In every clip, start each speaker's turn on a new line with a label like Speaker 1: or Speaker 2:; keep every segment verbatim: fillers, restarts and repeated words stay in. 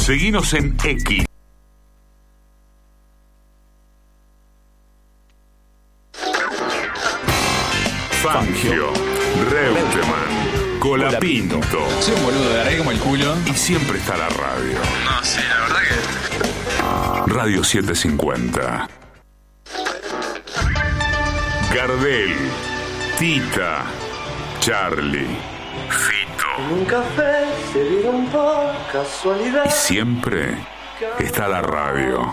Speaker 1: Seguinos en X. Fangio, Reutemann, Colapinto.
Speaker 2: Soy un boludo, largué como el culo.
Speaker 1: Y siempre está la radio.
Speaker 2: No, sí, la verdad que...
Speaker 1: Radio setecientos cincuenta. Gardel, Tita, Charlie, Fito.
Speaker 3: En un café se vieron por casualidad.
Speaker 1: Y siempre está la radio.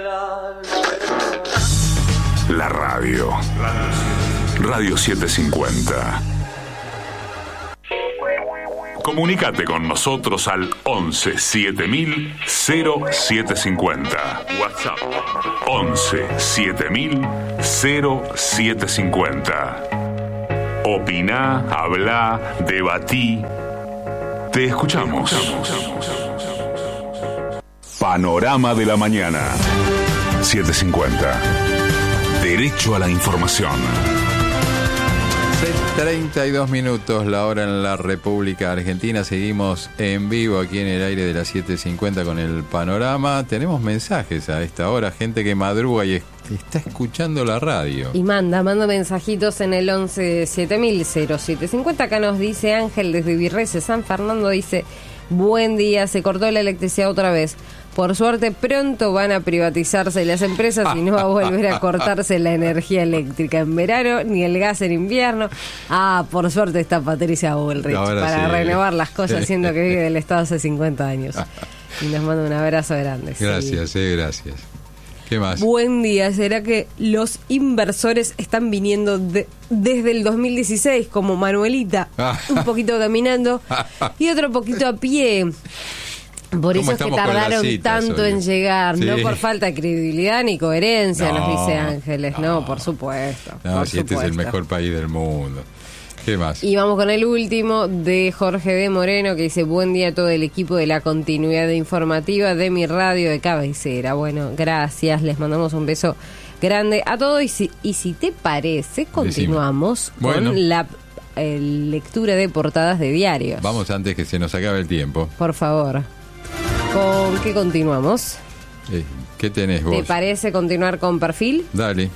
Speaker 1: La radio. Radio setecientos cincuenta. Comunícate con nosotros al once siete mil cero siete cincuenta. WhatsApp once siete mil cero siete cincuenta. Opina, habla, debatí. Te escuchamos. Panorama de la mañana. setecientos cincuenta. Derecho a la información.
Speaker 4: treinta y dos minutos la hora en la República Argentina. Seguimos en vivo aquí en el aire de las siete cincuenta con el panorama. Tenemos mensajes a esta hora, gente que madruga y está escuchando la radio.
Speaker 5: Y manda, manda mensajitos en el once siete mil cero siete cincuenta. Acá nos dice Ángel desde Virreyes, San Fernando, dice: buen día, se cortó la electricidad otra vez. Por suerte pronto van a privatizarse las empresas y no va a volver a cortarse la energía eléctrica en verano ni el gas en invierno. Ah, por suerte está Patricia Bullrich
Speaker 4: Ahora
Speaker 5: para
Speaker 4: sí.
Speaker 5: renovar las cosas, siendo que vive del Estado hace cincuenta años. Y nos manda un abrazo grande.
Speaker 4: Gracias,
Speaker 5: sí.
Speaker 4: eh, gracias. ¿Qué más?
Speaker 5: Buen día. ¿Será que los inversores están viniendo de, desde el dos mil dieciséis como Manuelita? Un poquito caminando y otro poquito a pie. Por eso es que tardaron citas, tanto hoy? en llegar, sí. No por falta de credibilidad ni coherencia, no, nos dice Ángeles, no, no por supuesto.
Speaker 4: No,
Speaker 5: por
Speaker 4: si
Speaker 5: supuesto.
Speaker 4: Este es el mejor país del mundo. ¿Qué más?
Speaker 5: Y vamos con el último de Jorge D. Moreno, que dice: buen día a todo el equipo de la continuidad informativa de mi radio de cabecera. Bueno, gracias, les mandamos un beso grande a todos y si, y si te parece, continuamos
Speaker 4: Decime. Bueno.
Speaker 5: con la eh, lectura de portadas de diarios.
Speaker 4: Vamos antes que se nos acabe el tiempo.
Speaker 5: Por favor. ¿Con qué continuamos?
Speaker 4: Eh, ¿Qué tenés vos?
Speaker 5: ¿Te parece continuar con Perfil?
Speaker 4: Dale.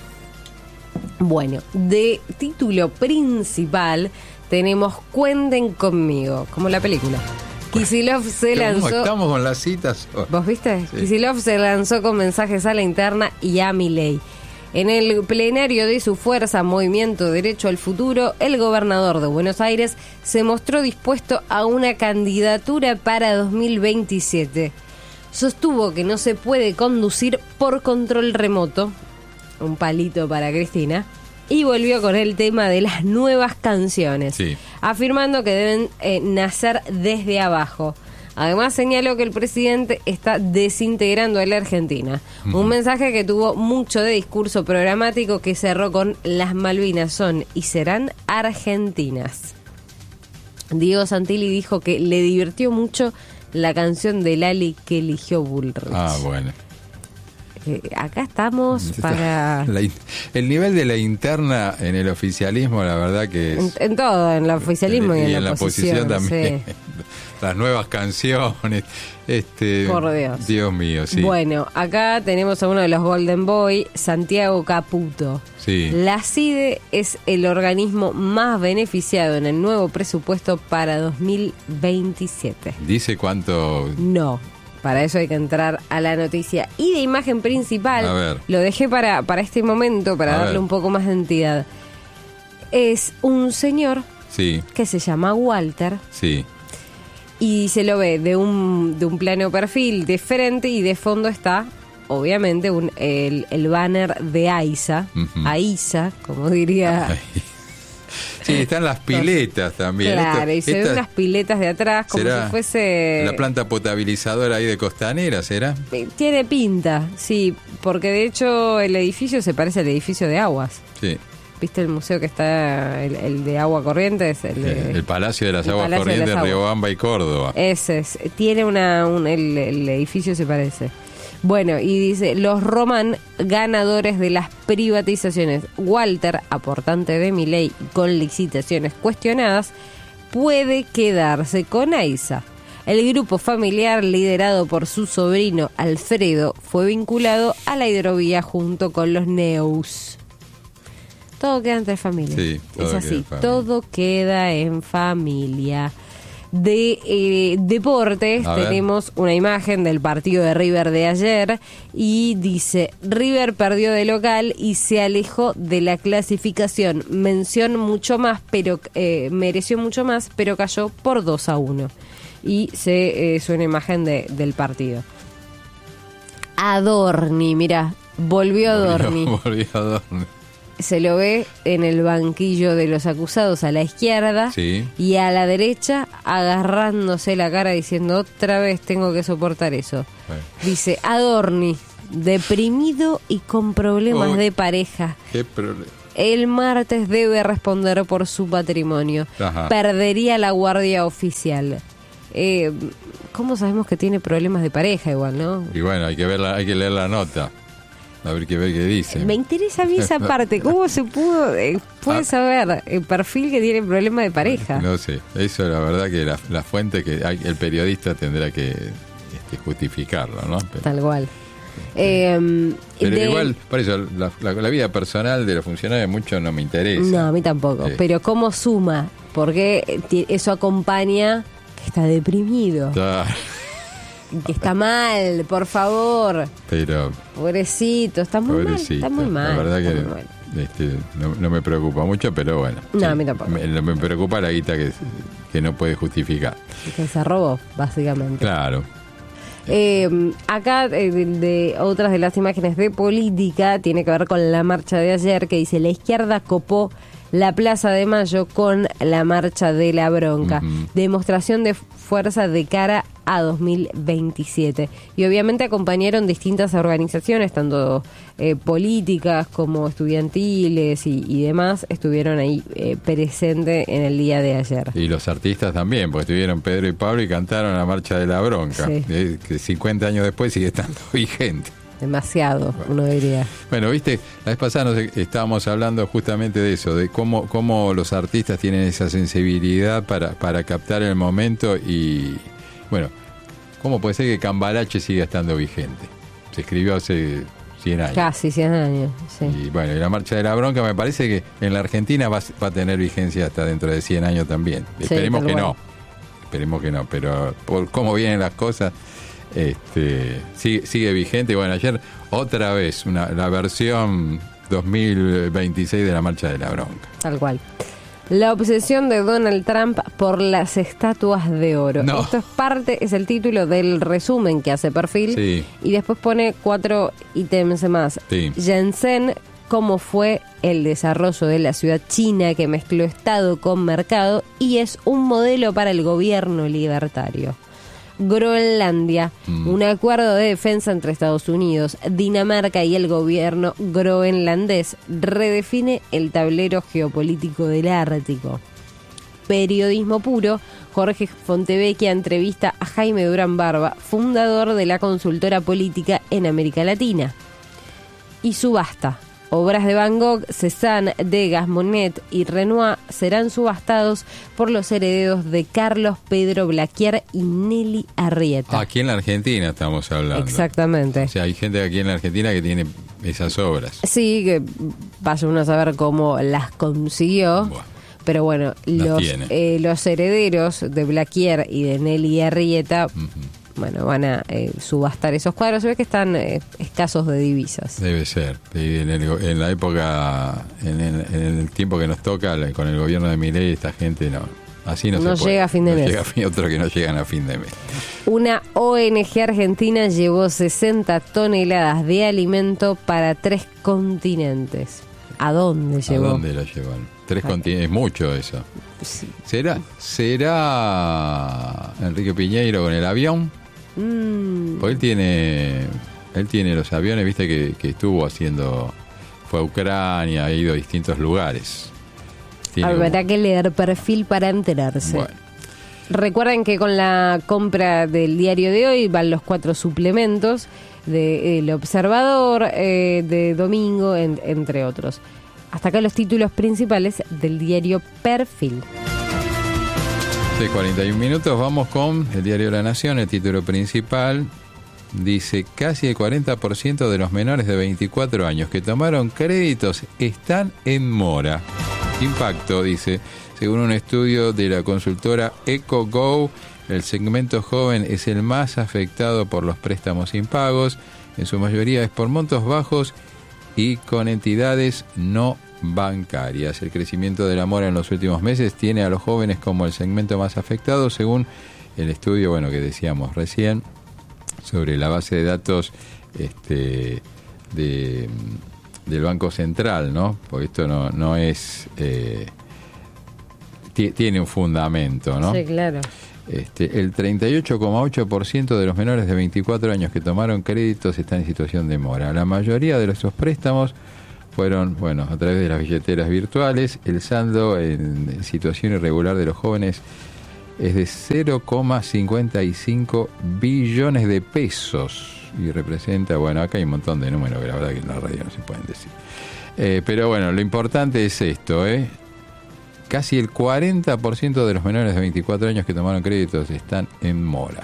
Speaker 5: Bueno, de título principal tenemos Cuenten conmigo, como la película. Kicillof se lanzó...
Speaker 4: ¿Cómo estamos con las citas?
Speaker 5: ¿Vos viste?
Speaker 4: Sí.
Speaker 5: Kicillof se lanzó con mensajes a la interna y a Milei. En el plenario de su fuerza Movimiento Derecho al Futuro, el gobernador de Buenos Aires se mostró dispuesto a una candidatura para dos mil veintisiete. Sostuvo que no se puede conducir por control remoto, un palito para Cristina, y volvió con el tema de las nuevas canciones,
Speaker 4: sí.
Speaker 5: afirmando que deben eh, nacer desde abajo. Además señaló que el presidente está desintegrando a la Argentina. Uh-huh. Un mensaje que tuvo mucho de discurso programático que cerró con: las Malvinas son y serán argentinas. Diego Santilli dijo que le divirtió mucho la canción de Lali que eligió Bullrich.
Speaker 4: Ah, bueno.
Speaker 5: Eh, acá estamos para...
Speaker 4: La, el nivel de la interna en el oficialismo, la verdad que es...
Speaker 5: En, en todo, en el oficialismo y, y en,
Speaker 4: en
Speaker 5: la,
Speaker 4: la oposición,
Speaker 5: oposición
Speaker 4: también.
Speaker 5: Sí.
Speaker 4: Las nuevas canciones. Este,
Speaker 5: Por Dios.
Speaker 4: Dios mío, sí.
Speaker 5: Bueno, acá tenemos a uno de los Golden Boy, Santiago Caputo.
Speaker 4: Sí.
Speaker 5: La CIDE es el organismo más beneficiado en el nuevo presupuesto para dos mil veintisiete.
Speaker 4: ¿Dice cuánto?
Speaker 5: No. Para eso hay que entrar a la noticia. Y de imagen principal,
Speaker 4: a ver.
Speaker 5: Lo dejé para, para este momento, para
Speaker 4: a
Speaker 5: darle
Speaker 4: ver.
Speaker 5: un poco más de entidad. Es un señor
Speaker 4: sí.
Speaker 5: que se llama Walter.
Speaker 4: Sí.
Speaker 5: Y se lo ve de un, de un plano perfil de frente y de fondo está, obviamente, un, el, el banner de AISA. Uh-huh. AISA, como diría...
Speaker 4: Ay. Sí, están las piletas también.
Speaker 5: Claro,
Speaker 4: Esto,
Speaker 5: y se ven unas piletas de atrás como si fuese...
Speaker 4: la planta potabilizadora ahí de Costanera, ¿será?
Speaker 5: Tiene pinta, sí, porque de hecho el edificio se parece al edificio de Aguas.
Speaker 4: Sí.
Speaker 5: ¿Viste el museo que está, el, el de agua corriente? Es el, de,
Speaker 4: el Palacio de las Aguas Corrientes de Riobamba y Córdoba.
Speaker 5: Ese es, tiene una, un, el, el edificio se parece. Bueno, y dice, los Roman ganadores de las privatizaciones. Walter, aportante de Milei con licitaciones cuestionadas, puede quedarse con AISA. El grupo familiar, liderado por su sobrino Alfredo, fue vinculado a la hidrovía junto con los Neus. Todo queda entre familia.
Speaker 4: Sí, todo
Speaker 5: es
Speaker 4: queda
Speaker 5: así,
Speaker 4: en familia.
Speaker 5: todo queda en familia. De eh, deportes
Speaker 4: A ver.
Speaker 5: tenemos una imagen del partido de River de ayer y dice: River perdió de local y se alejó de la clasificación. Mención mucho más, pero eh, mereció mucho más, pero cayó por dos a uno. Y se, eh, es una imagen de, del partido. Adorni, mira, volvió Adorni.
Speaker 4: Volvió, volvió Adorni.
Speaker 5: Se lo ve en el banquillo de los acusados a la izquierda,
Speaker 4: Sí.
Speaker 5: y a la derecha agarrándose la cara diciendo: otra vez tengo que soportar eso.
Speaker 4: Bueno.
Speaker 5: Dice Adorni, deprimido y con problemas
Speaker 4: Uy.
Speaker 5: de pareja.
Speaker 4: Qué problema.
Speaker 5: El martes debe responder por su patrimonio.
Speaker 4: Ajá.
Speaker 5: Perdería la guardia oficial. Eh, ¿Cómo sabemos que tiene problemas de pareja igual, no?
Speaker 4: Y bueno, hay que ver la, hay que leer la nota. A ver qué ver qué dice.
Speaker 5: Me interesa a mí esa parte. ¿Cómo se pudo eh, puede
Speaker 4: Ah.
Speaker 5: saber el perfil que tiene problema de pareja?
Speaker 4: No sé, eso la verdad que la, la fuente que hay, el periodista tendrá que este, justificarlo, ¿no? Pero,
Speaker 5: Tal cual. Eh,
Speaker 4: pero
Speaker 5: de-
Speaker 4: igual, por eso, la, la- la vida personal de los funcionarios mucho no me interesa.
Speaker 5: No, a mí tampoco.
Speaker 4: Sí.
Speaker 5: Pero ¿cómo suma? Porque ti- eso acompaña que está deprimido,
Speaker 4: Está-
Speaker 5: que está mal, por favor.
Speaker 4: pero,
Speaker 5: Pobrecito, está muy
Speaker 4: pobrecito,
Speaker 5: mal. Está muy mal.
Speaker 4: la verdad
Speaker 5: está
Speaker 4: que
Speaker 5: muy mal.
Speaker 4: este, no, no me preocupa mucho, pero bueno.
Speaker 5: No, a mí tampoco.
Speaker 4: Me, me preocupa la guita que, que no puede justificar.
Speaker 5: Que se robó, básicamente.
Speaker 4: Claro.
Speaker 5: Eh, acá, eh, de, de otras de las imágenes de política, tiene que ver con la marcha de ayer, que dice: la izquierda copó la Plaza de Mayo con la marcha de la bronca.
Speaker 4: Ujú.
Speaker 5: Demostración de fuerza de cara a dos mil veintisiete. Y obviamente acompañaron distintas organizaciones, tanto eh, políticas como estudiantiles y, y demás, estuvieron ahí eh, presentes en el día de ayer.
Speaker 4: Y los artistas también, porque estuvieron Pedro y Pablo y cantaron la marcha de la bronca,
Speaker 5: Sí.
Speaker 4: eh, que cincuenta años después sigue estando vigente.
Speaker 5: Demasiado, uno diría.
Speaker 4: Bueno, viste, la vez pasada nos estábamos hablando justamente de eso, de cómo, cómo los artistas tienen esa sensibilidad para, para captar el momento y, bueno, cómo puede ser que Cambalache siga estando vigente. Se escribió hace cien años.
Speaker 5: Casi cien años, sí.
Speaker 4: Y bueno, y la marcha de la bronca me parece que en la Argentina va, va a tener vigencia hasta dentro de cien años también.
Speaker 5: Sí,
Speaker 4: Esperemos
Speaker 5: tal
Speaker 4: que
Speaker 5: cual.
Speaker 4: no. Esperemos que no, pero por cómo vienen las cosas, este sigue, sigue vigente. Bueno, ayer otra vez una, la versión dos mil veintiséis de la marcha de la bronca.
Speaker 5: Tal cual. La obsesión de Donald Trump por las estatuas de oro.
Speaker 4: No.
Speaker 5: Esto es parte, es el título del resumen que hace Perfil.
Speaker 4: Sí.
Speaker 5: Y después pone cuatro ítems más.
Speaker 4: Sí.
Speaker 5: Shenzhen, cómo fue el desarrollo de la ciudad china que mezcló Estado con mercado y es un modelo para el gobierno libertario. Groenlandia,
Speaker 4: Mm.
Speaker 5: un acuerdo de defensa entre Estados Unidos, Dinamarca y el gobierno groenlandés redefine el tablero geopolítico del Ártico. Periodismo puro, Jorge Fontevecchia entrevista a Jaime Durán Barba, fundador de la consultora política en América Latina. Y subasta. Obras de Van Gogh, Cézanne, Degas, Monet y Renoir serán subastados por los herederos de Carlos Pedro Blaquier y Nelly Arrieta.
Speaker 4: Aquí en la Argentina estamos hablando.
Speaker 5: Exactamente.
Speaker 4: O sea, hay gente aquí en la Argentina que tiene esas obras.
Speaker 5: Sí, que vaya uno a saber cómo las consiguió.
Speaker 4: Buah.
Speaker 5: Pero bueno,
Speaker 4: Las
Speaker 5: los,
Speaker 4: tiene.
Speaker 5: eh, los herederos de Blaquier y de Nelly Arrieta,
Speaker 4: Ujú.
Speaker 5: bueno, van a eh, subastar esos cuadros. Se ve que están eh, escasos de divisas.
Speaker 4: Debe ser. Y en, el go- en la época, en el, en el tiempo que nos toca, la- con el gobierno de Milei, esta gente no. Así no,
Speaker 5: No
Speaker 4: se puede.
Speaker 5: llega a fin de
Speaker 4: No
Speaker 5: mes.
Speaker 4: llega a fin- otros que no llegan a fin de mes.
Speaker 5: Una O N G argentina llevó sesenta toneladas de alimento para tres continentes. ¿A dónde
Speaker 4: ¿A
Speaker 5: llevó?
Speaker 4: dónde la llevan? Tres continentes, es mucho eso.
Speaker 5: Sí.
Speaker 4: ¿Será, ¿Será Enrique Piñeiro con el avión?
Speaker 5: Mm,
Speaker 4: Porque él tiene, él tiene los aviones, viste, que, que estuvo haciendo, fue a Ucrania, ha ido a distintos lugares. Tiene
Speaker 5: habrá
Speaker 4: como-
Speaker 5: que leer Perfil para enterarse.
Speaker 4: Bueno,
Speaker 5: Recuerden que con la compra del diario de hoy van los cuatro suplementos de El Observador, eh, de Domingo, en- entre otros. Hasta acá los títulos principales del diario Perfil.
Speaker 4: siete cuarenta y un minutos, vamos con el diario La Nación, el título principal. Dice, casi el cuarenta por ciento de los menores de veinticuatro años que tomaron créditos están en mora. Impacto, dice, según un estudio de la consultora EcoGo, el segmento joven es el más afectado por los préstamos impagos. En su mayoría es por montos bajos y con entidades no bancarias. El crecimiento de la mora en los últimos meses tiene a los jóvenes como el segmento más afectado, según el estudio, bueno, que decíamos recién, sobre la base de datos este, de, del Banco Central, ¿no? Porque esto no, no es... Eh, t- tiene un fundamento, ¿no?
Speaker 5: Sí, claro.
Speaker 4: Este, el treinta y ocho coma ocho por ciento de los menores de veinticuatro años que tomaron créditos están en situación de mora. La mayoría de estos préstamos fueron, bueno, a través de las billeteras virtuales. El saldo en, en situación irregular de los jóvenes es de cero coma cincuenta y cinco billones de pesos y representa, bueno, acá hay un montón de números que la verdad que en la radio no se pueden decir. Eh, pero bueno, lo importante es esto, ¿eh? Casi el cuarenta por ciento de los menores de veinticuatro años que tomaron créditos están en mora.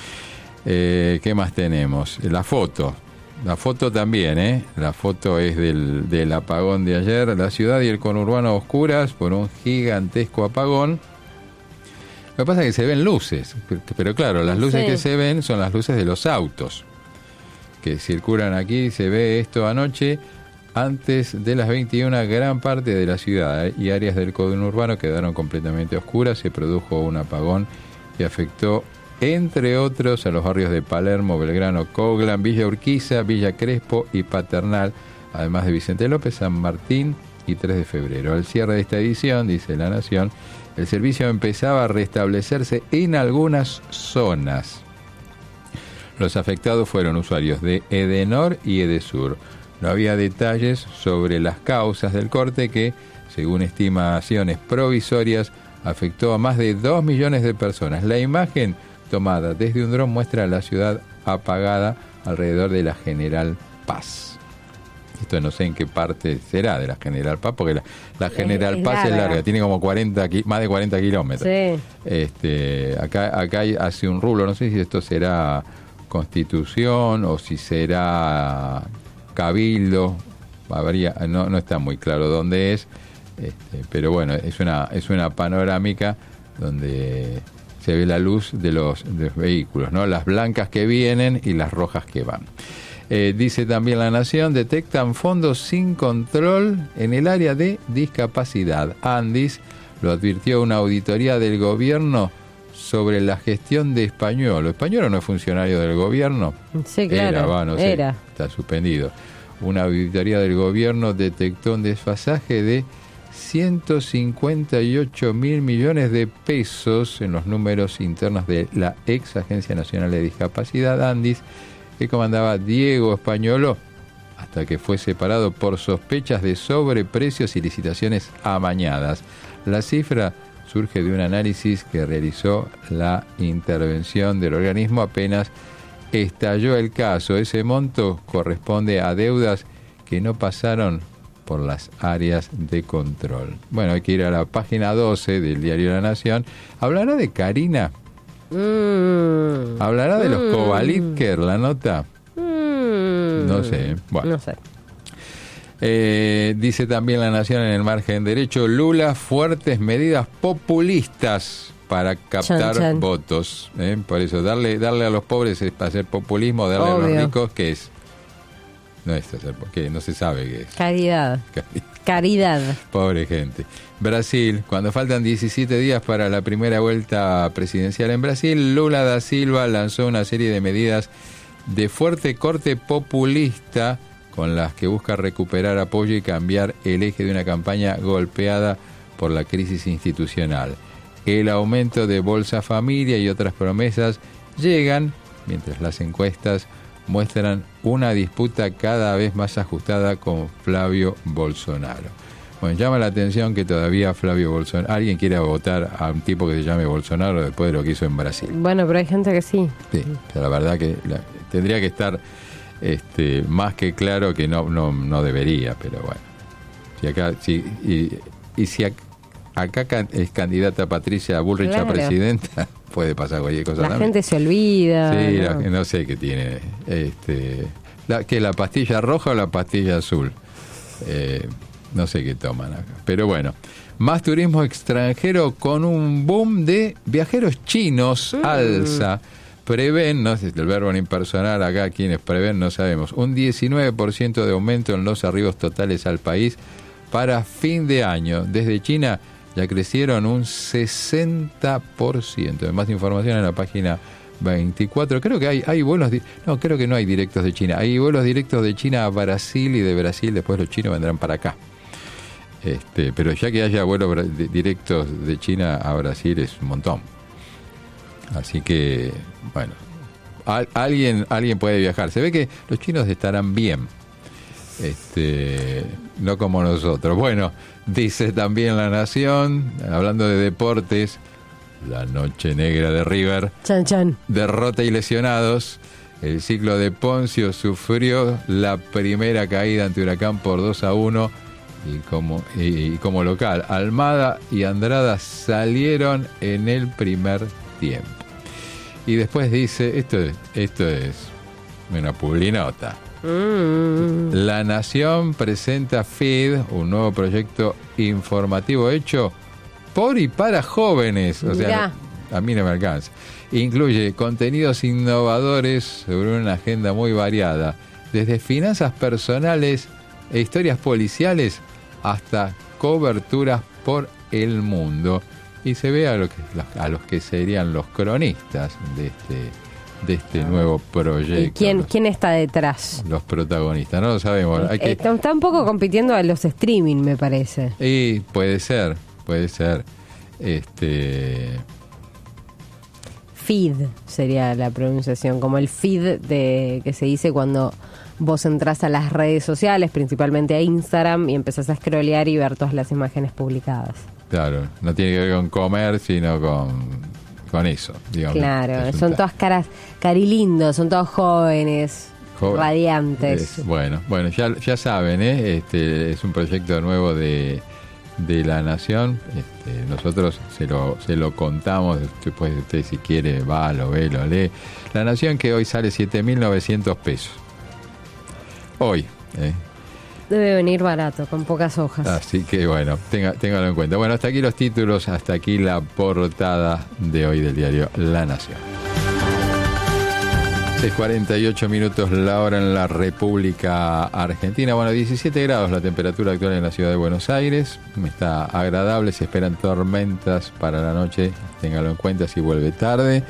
Speaker 4: Eh, ¿Qué más tenemos? La foto. La foto también, ¿eh? La foto es del, del apagón de ayer. La ciudad y el conurbano a oscuras por un gigantesco apagón. Lo que pasa es que se ven luces, pero claro, las luces sí. que se ven son las luces de los autos que circulan aquí. Se ve esto anoche. Antes de las veintiuna, gran parte de la ciudad y áreas del conurbano quedaron completamente oscuras. Se produjo un apagón que afectó, entre otros, a los barrios de Palermo, Belgrano, Coglan, Villa Urquiza, Villa Crespo y Paternal, además de Vicente López, San Martín y tres de febrero. Al cierre de esta edición, dice La Nación, el servicio empezaba a restablecerse en algunas zonas. Los afectados fueron usuarios de Edenor y Edesur. No había detalles sobre las causas del corte que, según estimaciones provisorias, afectó a más de dos millones de personas. La imagen tomada desde un dron muestra la ciudad apagada alrededor de la General Paz. Esto no sé en qué parte será de la General Paz, porque la, la General es, Paz es larga. es larga, tiene como cuarenta, más de cuarenta kilómetros. Sí. Este, acá, acá hay, hace un rulo, no sé si esto será Constitución o si será Cabildo, habría, no, no está muy claro dónde es, este, pero bueno, es una, es una panorámica donde se ve la luz de los, de los vehículos, ¿no? Las blancas que vienen y las rojas que van. Eh, dice también La Nación, detectan fondos sin control en el área de discapacidad. Andis lo advirtió una auditoría del gobierno sobre la gestión de Español. ¿Español no es funcionario del gobierno?
Speaker 5: Sí, claro.
Speaker 4: Era, va, no sé,
Speaker 5: era.
Speaker 4: Está suspendido. Una auditoría del gobierno detectó un desfasaje de ciento cincuenta y ocho mil millones de pesos en los números internos de la ex Agencia Nacional de Discapacidad, Andis, que comandaba Diego Españolo, hasta que fue separado por sospechas de sobreprecios y licitaciones amañadas. La cifra surge de un análisis que realizó la intervención del organismo apenas estalló el caso. Ese monto corresponde a deudas que no pasaron por las áreas de control. Bueno, hay que ir a la página doce del diario La Nación. ¿Hablará de Karina? Mm. ¿Hablará de los mm. Kovalikер, la nota? Mm. No sé. Bueno.
Speaker 5: No sé.
Speaker 4: Eh, dice también La Nación en el margen derecho, Lula, fuertes medidas populistas para captar chan, chan. votos. ¿eh? Por eso, darle darle a los pobres es para hacer populismo, darle Obvio. a los ricos, ¿qué es? No es hacer, porque no se sabe qué es.
Speaker 5: Caridad. Caridad.
Speaker 4: Pobre gente. Brasil, cuando faltan diecisiete días para la primera vuelta presidencial en Brasil, Lula da Silva lanzó una serie de medidas de fuerte corte populista con las que busca recuperar apoyo y cambiar el eje de una campaña golpeada por la crisis institucional. El aumento de Bolsa Familia y otras promesas llegan mientras las encuestas muestran una disputa cada vez más ajustada con Flavio Bolsonaro. Bueno, llama la atención que todavía Flavio Bolsonaro, alguien quiera votar a un tipo que se llame Bolsonaro después de lo que hizo en Brasil.
Speaker 5: Bueno, pero hay gente que sí.
Speaker 4: Sí, la verdad que la, tendría que estar este, más que claro que no, no, no debería, pero bueno. Si acá, si, y, y si acá, acá can- es candidata Patricia Bullrich
Speaker 5: Claro.
Speaker 4: a presidenta, puede pasar cualquier cosa
Speaker 5: La
Speaker 4: también.
Speaker 5: gente se olvida.
Speaker 4: Sí,
Speaker 5: ¿no?
Speaker 4: la- no sé qué tiene. Este, la, ¿qué, la pastilla roja o la pastilla azul? Eh, no sé qué toman acá. Pero bueno, más turismo extranjero con un boom de viajeros chinos
Speaker 5: Mm.
Speaker 4: alza. Prevén, no sé, el verbo en impersonal acá, quienes prevén, no sabemos, un diecinueve por ciento de aumento en los arribos totales al país para fin de año. Desde China ya crecieron un sesenta por ciento. Más información en la página veinticuatro. Creo que hay, hay vuelos, di- no, creo que no hay directos de China. Hay vuelos directos de China a Brasil y de Brasil después los chinos vendrán para acá. Este, pero ya que haya vuelos bra- di- directos de China a Brasil es un montón. Así que, bueno, al- alguien, alguien puede viajar. Se ve que los chinos estarán bien. Este, no como nosotros. Bueno, dice también La Nación, hablando de deportes, la noche negra de River,
Speaker 5: Chan, chan.
Speaker 4: derrota y lesionados. El ciclo de Poncio sufrió la primera caída ante Huracán por dos a uno y como, y, y como local. Almada y Andrada salieron en el primer tiempo. Y después dice, esto es, esto es una publinota.
Speaker 5: Mm.
Speaker 4: La Nación presenta F I D, un nuevo proyecto informativo hecho por y para jóvenes. O sea,
Speaker 5: Mirá.
Speaker 4: a mí no me alcanza. Incluye contenidos innovadores sobre una agenda muy variada, desde finanzas personales e historias policiales hasta coberturas por el mundo. Y se ve a, lo que, a los que serían los cronistas de este, de este nuevo proyecto.
Speaker 5: ¿Y quién,
Speaker 4: los,
Speaker 5: quién está detrás?
Speaker 4: los protagonistas, no lo sabemos. Hay que,
Speaker 5: Está, está un poco compitiendo a los streaming, me parece.
Speaker 4: y puede ser, puede ser. Este,
Speaker 5: Feed sería la pronunciación, como el feed de que se dice cuando vos entrás a las redes sociales, principalmente a Instagram, y empezás a scrollear y ver todas las imágenes publicadas.
Speaker 4: claro, no tiene que ver con comer, sino con, con eso, digamos.
Speaker 5: Claro,
Speaker 4: Es un
Speaker 5: son
Speaker 4: ta-
Speaker 5: todas caras carilindos, son todos jóvenes,
Speaker 4: joven.
Speaker 5: radiantes.
Speaker 4: Es- bueno, bueno, ya, ya saben, ¿eh? Este es un proyecto nuevo de, de La Nación. Este, nosotros se lo, se lo contamos, después usted si quiere va, lo ve, lo lee. La Nación que hoy sale siete mil novecientos pesos. Hoy, ¿eh?
Speaker 5: Debe venir barato, con pocas hojas.
Speaker 4: Así que bueno, tenga, téngalo en cuenta. Bueno, hasta aquí los títulos, hasta aquí la portada de hoy del diario La Nación. seis cuarenta y ocho minutos la hora en la República Argentina. Bueno, diecisiete grados la temperatura actual en la ciudad de Buenos Aires. Está agradable, se esperan tormentas para la noche. Téngalo en cuenta si vuelve tarde.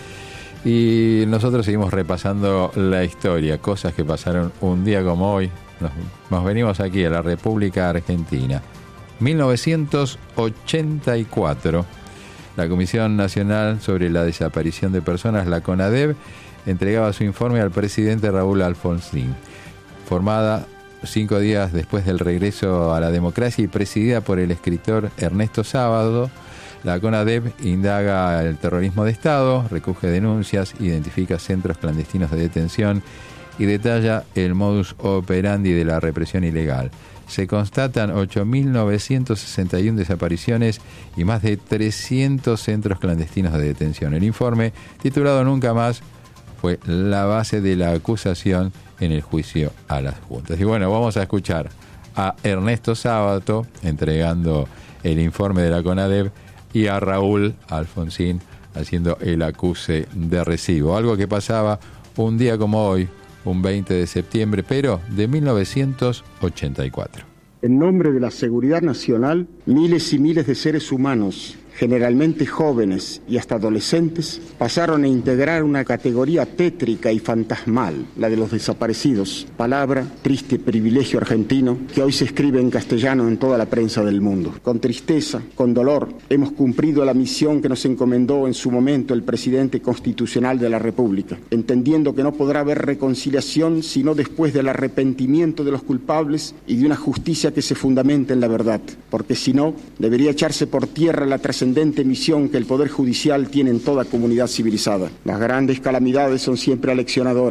Speaker 4: Y nosotros seguimos repasando la historia, cosas que pasaron un día como hoy. Nos, nos venimos aquí a la República Argentina. mil novecientos ochenta y cuatro, la Comisión Nacional sobre la Desaparición de Personas, la CONADEP, entregaba su informe al presidente Raúl Alfonsín. Formada cinco días después del regreso a la democracia y presidida por el escritor Ernesto Sábato, la CONADEP indaga el terrorismo de Estado, recoge denuncias, identifica centros clandestinos de detención y detalla el modus operandi de la represión ilegal. Se constatan ocho mil novecientos sesenta y uno desapariciones y más de trescientos centros clandestinos de detención. El informe, titulado Nunca Más, fue la base de la acusación en el juicio a las juntas. Y bueno, vamos a escuchar a Ernesto Sábato entregando el informe de la CONADEP y a Raúl Alfonsín haciendo el acuse de recibo. Algo que pasaba un día como hoy, un veinte de septiembre, pero de mil novecientos ochenta y cuatro.
Speaker 6: En nombre de la seguridad nacional, miles y miles de seres humanos, generalmente jóvenes y hasta adolescentes, pasaron a integrar una categoría tétrica y fantasmal, la de los desaparecidos, palabra, triste privilegio argentino, que hoy se escribe en castellano en toda la prensa del mundo. Con tristeza, con dolor, hemos cumplido la misión que nos encomendó en su momento el presidente constitucional de la República, entendiendo que no podrá haber reconciliación sino después del arrepentimiento de los culpables y de una justicia que se fundamente en la verdad, porque si no, debería echarse por tierra la trascendencia misión que el Poder Judicial tiene en toda comunidad civilizada. Las grandes calamidades son siempre aleccionadoras.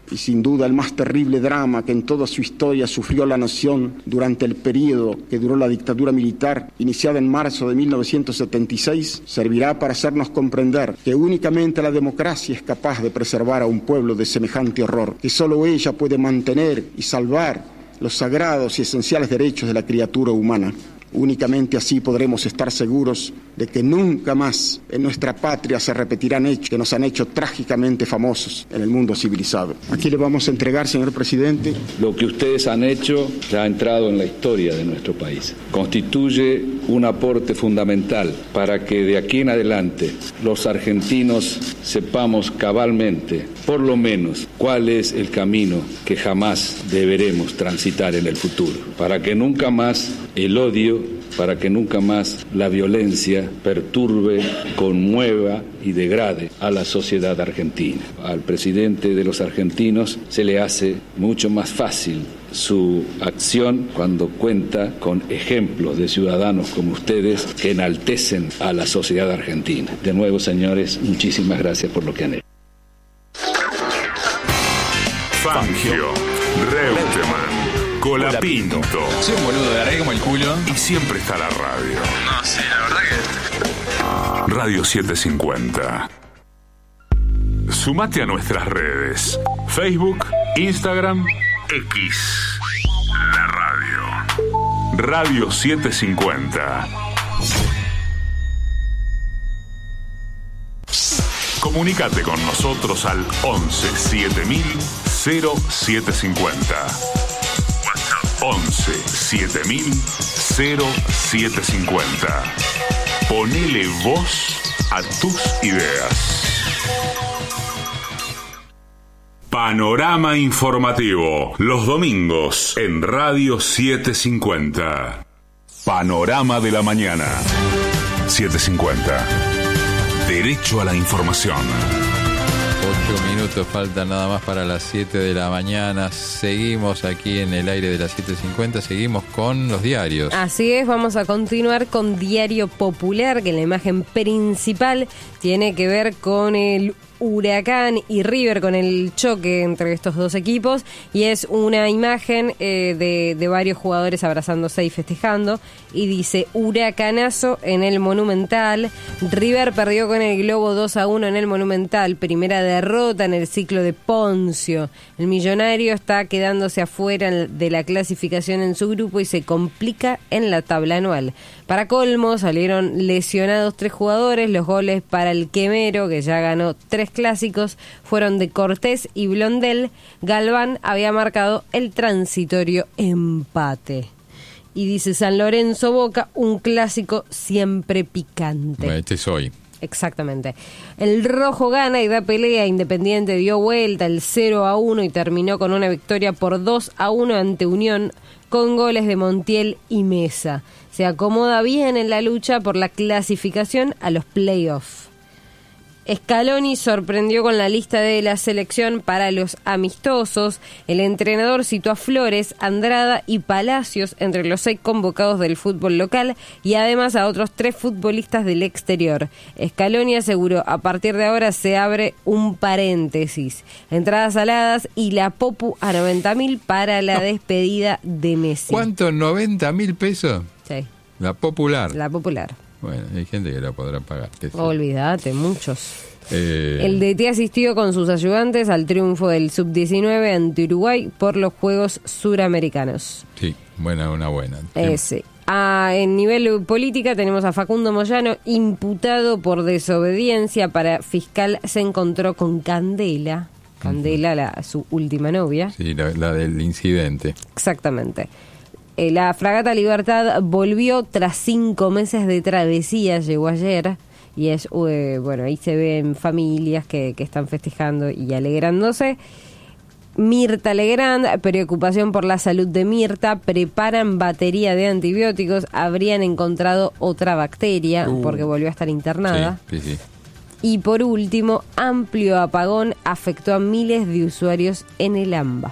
Speaker 6: y sin duda el más terrible drama que en toda su historia sufrió la nación durante el periodo que duró la dictadura militar, iniciada en marzo de mil novecientos setenta y seis, servirá para hacernos comprender que únicamente la democracia es capaz de preservar a un pueblo de semejante horror, que solo ella puede mantener y salvar los sagrados y esenciales derechos de la criatura humana. Únicamente así podremos estar seguros de que nunca más en nuestra patria se repetirán hechos que nos han hecho trágicamente famosos en el mundo civilizado. Aquí le vamos a entregar, señor presidente.
Speaker 7: Lo que ustedes han hecho ya ha entrado en la historia de nuestro país. Constituye un aporte fundamental para que de aquí en adelante los argentinos sepamos cabalmente, por lo menos, cuál es el camino que jamás deberemos transitar en el futuro, para que nunca más el odio, para que nunca más la violencia perturbe, conmueva y degrade a la sociedad argentina. Al presidente de los argentinos se le hace mucho más fácil su acción cuando cuenta con ejemplos de ciudadanos como ustedes que enaltecen a la sociedad argentina. De nuevo, señores, muchísimas gracias por lo que han hecho.
Speaker 1: Fangio, Reutemann, Colapinto.
Speaker 2: Soy un boludo, de arre como el culo.
Speaker 1: Y siempre está la radio.
Speaker 2: No, sí, la verdad que...
Speaker 1: Radio setecientos cincuenta. Sumate a nuestras redes. Facebook, Instagram, X. La radio. Radio setecientos cincuenta. Comunicate con nosotros al once siete mil cero siete cincuenta. WhatsApp once siete mil cero siete cincuenta. Ponele voz a tus ideas. Panorama informativo, los domingos en Radio setecientos cincuenta. Panorama de la mañana. setecientos cincuenta. Derecho a la información.
Speaker 4: Ocho minutos faltan nada más para las siete de la mañana. Seguimos aquí en el aire de las siete cincuenta. Seguimos con los diarios.
Speaker 5: Así es, vamos a continuar con Diario Popular, que la imagen principal tiene que ver con el Huracán y River, con el choque entre estos dos equipos, y es una imagen eh, de, de varios jugadores abrazándose y festejando, y dice: huracanazo en el Monumental. River perdió con el Globo dos a uno en el Monumental, primera derrota en el ciclo de Poncio. El millonario está quedándose afuera de la clasificación en su grupo y se complica en la tabla anual. Para colmo, salieron lesionados tres jugadores. Los goles para el Quemero, que ya ganó tres clásicos, fueron de Cortés y Blondel. Galván había marcado el transitorio empate. Y dice San Lorenzo Boca, un clásico siempre picante.
Speaker 4: Bueno, este es hoy.
Speaker 5: Exactamente. El rojo gana y da pelea. Independiente dio vuelta el cero a uno y terminó con una victoria por dos a uno ante Unión, con goles de Montiel y Mesa. Se acomoda bien en la lucha por la clasificación a los playoffs. Scaloni sorprendió con la lista de la selección para los amistosos. El entrenador citó a Flores, Andrada y Palacios entre los seis convocados del fútbol local, y además a otros tres futbolistas del exterior. Scaloni aseguró: a partir de ahora se abre un paréntesis. Entradas saladas y la Popu a noventa mil para la no. despedida de Messi.
Speaker 4: ¿Cuánto? ¿noventa mil pesos?
Speaker 5: Sí.
Speaker 4: La Popular.
Speaker 5: La Popular.
Speaker 4: Bueno, hay gente que la podrá pagar.
Speaker 5: Olvídate, muchos.
Speaker 4: Eh...
Speaker 5: El D T asistió con sus ayudantes al triunfo del sub diecinueve ante Uruguay por los Juegos Suramericanos.
Speaker 4: Sí, buena, una buena.
Speaker 5: Eh, sí. Ah, en nivel política tenemos a Facundo Moyano, imputado por desobediencia. Para fiscal se encontró con Candela. Candela, la, su última novia.
Speaker 4: Sí, la, la del incidente.
Speaker 5: Exactamente. La fragata Libertad volvió tras cinco meses de travesía, llegó ayer, y es, eh, bueno, ahí se ven familias que, que están festejando y alegrándose. Mirta Legrand, preocupación por la salud de Mirta, preparan batería de antibióticos, habrían encontrado otra bacteria, uh, porque volvió a estar internada.
Speaker 4: Sí, sí, sí.
Speaker 5: Y por último, amplio apagón afectó a miles de usuarios en el AMBA.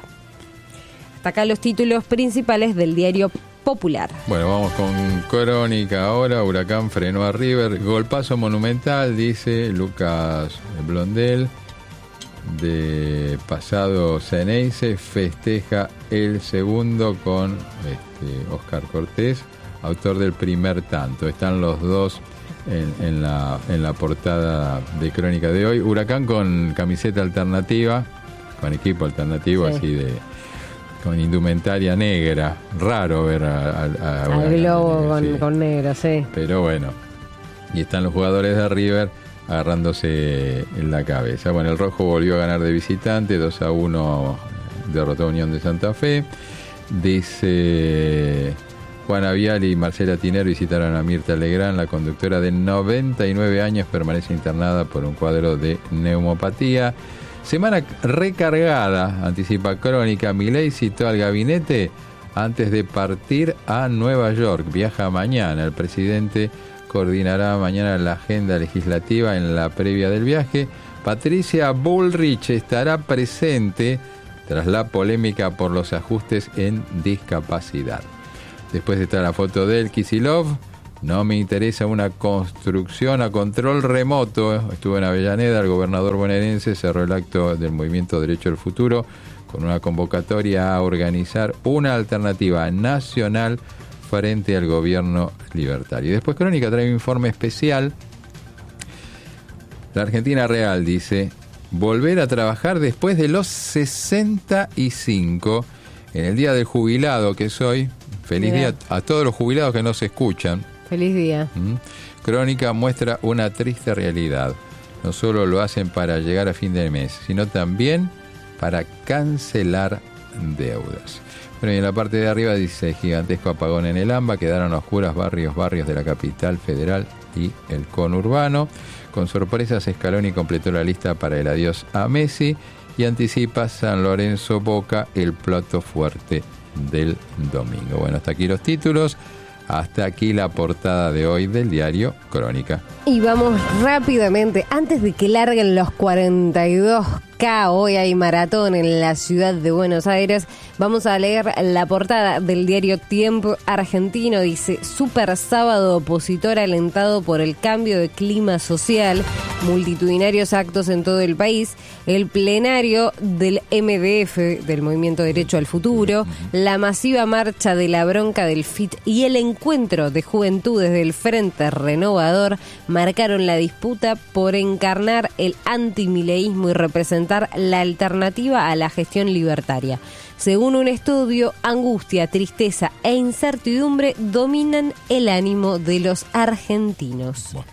Speaker 5: Acá los títulos principales del Diario Popular.
Speaker 4: Bueno, vamos con Crónica ahora. Huracán frenó a River. Golpazo monumental, dice Lucas Blondel. de pasado Ceneice festeja el segundo con este, Oscar Cortés, autor del primer tanto. Están los dos en, en, la, en la portada de Crónica de hoy. Huracán con camiseta alternativa, con equipo alternativo, sí. Así de con indumentaria negra. Raro ver a, a, a
Speaker 5: al globo con,
Speaker 4: sí.
Speaker 5: con negro, sí.
Speaker 4: Pero bueno, y están los jugadores de River agarrándose en la cabeza. Bueno, el rojo volvió a ganar de visitante, dos a uno derrotó a Unión de Santa Fe. Dice Juana Viale y Marcela Tiner visitaron a Mirta Legrand, la conductora de noventa y nueve años, permanece internada por un cuadro de neumopatía. Semana recargada, anticipa Crónica. Milei citó al gabinete antes de partir a Nueva York. Viaja mañana. El presidente coordinará mañana la agenda legislativa en la previa del viaje. Patricia Bullrich estará presente tras la polémica por los ajustes en discapacidad. Después está la foto de él, Kicillof. No me interesa una construcción a control remoto. Estuvo en Avellaneda, el gobernador bonaerense cerró el acto del Movimiento Derecho al Futuro con una convocatoria a organizar una alternativa nacional frente al gobierno libertario. Y después Crónica trae un informe especial. La Argentina Real dice: volver a trabajar después de los sesenta y cinco, en el día del jubilado que es hoy. Feliz Mira. día a todos los jubilados que nos escuchan.
Speaker 5: Feliz día.
Speaker 4: ¿Mm? Crónica muestra una triste realidad. No solo lo hacen para llegar a fin de mes, sino también para cancelar deudas. Bueno, y en la parte de arriba dice: gigantesco apagón en el AMBA, quedaron a oscuras varios barrios de la capital federal y el conurbano. Con sorpresas, Scaloni completó la lista para el adiós a Messi y anticipa San Lorenzo Boca, el plato fuerte del domingo. Bueno, hasta aquí los títulos, hasta aquí la portada de hoy del diario Crónica.
Speaker 5: Y vamos rápidamente, antes de que larguen los cuarenta y dos K, hoy hay maratón en la ciudad de Buenos Aires, vamos a leer la portada del diario Tiempo argentino. Dice: super sábado opositor alentado por el cambio de clima social, multitudinarios actos en todo el país, el plenario del M D F, del Movimiento Derecho al Futuro, la masiva marcha de la bronca del F I T y el encuentro de juventudes del Frente Renovador marcaron la disputa por encarnar el antimileísmo y representar la alternativa a la gestión libertaria. Según un estudio, angustia, tristeza e incertidumbre dominan el ánimo de los argentinos. Bueno.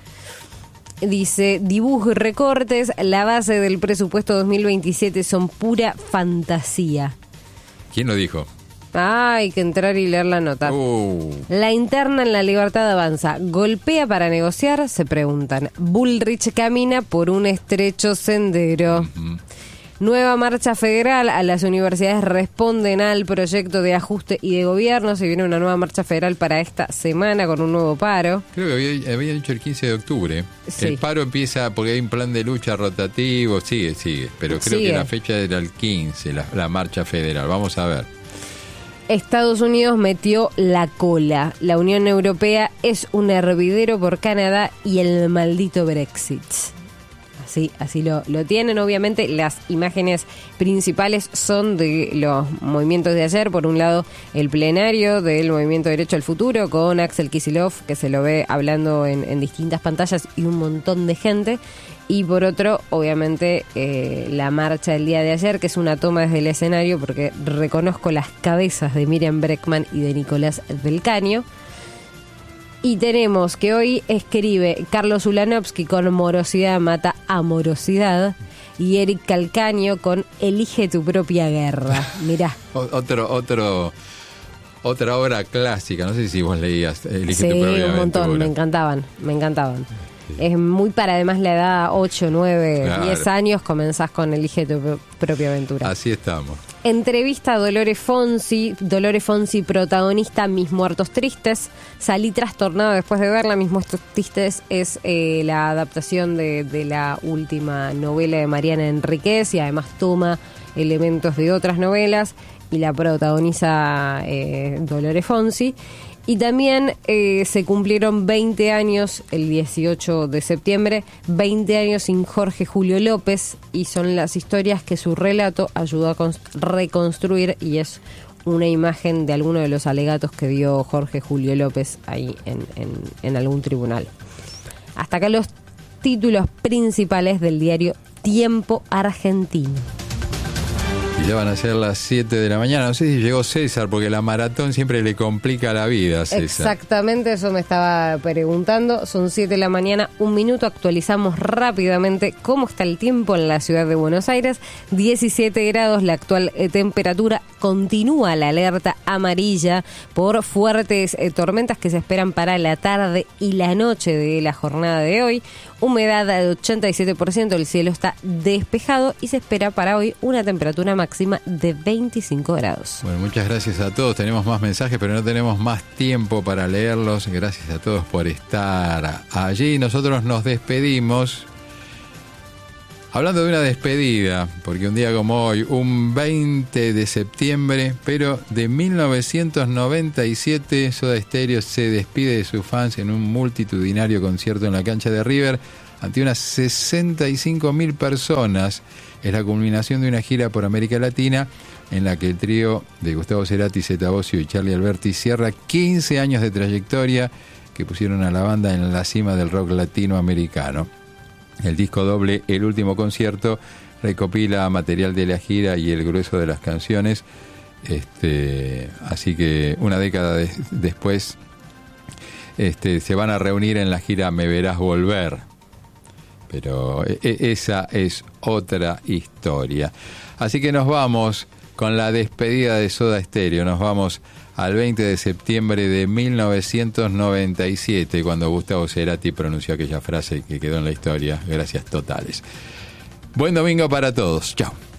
Speaker 5: Dice: dibujo y recortes, la base del presupuesto dos mil veintisiete son pura fantasía.
Speaker 4: ¿Quién lo dijo?
Speaker 5: Ah, hay que entrar y leer la nota. Uh. La interna en la Libertad avanza. ¿Golpea para negociar? Se preguntan. Bullrich camina por un estrecho sendero. Uh-huh. Nueva marcha federal. A las universidades responden al proyecto de ajuste y de gobierno. Se viene una nueva marcha federal para esta semana con un nuevo paro.
Speaker 4: Creo que había, había dicho el quince de octubre. Sí. El paro empieza porque hay un plan de lucha rotativo. Sigue, sigue. Pero creo sigue. que la fecha era el quince, la, la marcha federal. Vamos a ver.
Speaker 5: Estados Unidos metió la cola. La Unión Europea es un hervidero por Canadá y el maldito Brexit. Así, así lo, lo tienen. Obviamente las imágenes principales son de los movimientos de ayer. Por un lado, el plenario del Movimiento Derecho al Futuro con Axel Kicillof, que se lo ve hablando en, en distintas pantallas, y un montón de gente. Y por otro, obviamente, eh, la marcha del día de ayer, que es una toma desde el escenario, porque reconozco las cabezas de Miriam Bregman y de Nicolás del Caño. Y tenemos que hoy escribe Carlos Ulanovsky con Morosidad mata amorosidad, y Eric Calcaño con Elige tu propia guerra. Mirá.
Speaker 4: otro, otro, otra obra clásica, no sé si vos leías Elige
Speaker 5: sí,
Speaker 4: tu propia
Speaker 5: un montón,
Speaker 4: aventura.
Speaker 5: me encantaban, me encantaban. Es muy para además la edad ocho, nueve, claro. diez años, comenzás con Elige tu propia aventura.
Speaker 4: Así estamos.
Speaker 5: Entrevista a Dolores Fonsi, Dolores Fonsi protagonista Mis Muertos Tristes. Salí trastornado después de verla. Mis Muertos Tristes es eh, la adaptación de, de la última novela de Mariana Enríquez y además toma elementos de otras novelas y la protagoniza eh, Dolores Fonsi. Y también eh, se cumplieron veinte años, el dieciocho de septiembre, veinte años sin Jorge Julio López, y son las historias que su relato ayudó a const- reconstruir, y es una imagen de alguno de los alegatos que dio Jorge Julio López ahí en, en, en algún tribunal. Hasta acá los títulos principales del diario Tiempo Argentino.
Speaker 4: Y ya van a ser las siete de la mañana. No sé si llegó César, porque la maratón siempre le complica la vida a César.
Speaker 5: Exactamente, eso me estaba preguntando. Son siete de la mañana, un minuto. Actualizamos rápidamente cómo está el tiempo en la ciudad de Buenos Aires. diecisiete grados la actual eh, temperatura. Continúa la alerta amarilla por fuertes eh, tormentas que se esperan para la tarde y la noche de la jornada de hoy. Humedad de ochenta y siete por ciento, el cielo está despejado y se espera para hoy una temperatura máxima de veinticinco grados.
Speaker 4: Bueno, muchas gracias a todos. Tenemos más mensajes, pero no tenemos más tiempo para leerlos. Gracias a todos por estar allí. Nosotros nos despedimos. Hablando de una despedida, porque un día como hoy, un veinte de septiembre, pero de mil novecientos noventa y siete, Soda Stereo se despide de sus fans en un multitudinario concierto en la cancha de River ante unas sesenta y cinco mil personas. Es la culminación de una gira por América Latina en la que el trío de Gustavo Cerati, Zeta Bosio y Charly Alberti cierra quince años de trayectoria que pusieron a la banda en la cima del rock latinoamericano. El disco doble El Último Concierto recopila material de la gira y el grueso de las canciones. Este, así que una década de, después este, se van a reunir en la gira Me Verás Volver. Pero e, esa es otra historia. Así que nos vamos con la despedida de Soda Stereo. Nos vamos al veinte de septiembre de mil novecientos noventa y siete, cuando Gustavo Cerati pronunció aquella frase que quedó en la historia. Gracias totales. Buen domingo para todos. Chao.